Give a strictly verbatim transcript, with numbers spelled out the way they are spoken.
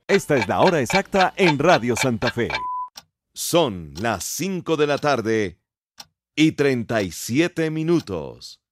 Esta es la hora exacta en Radio Santa Fe. Son las cinco de la tarde y treinta y siete minutos.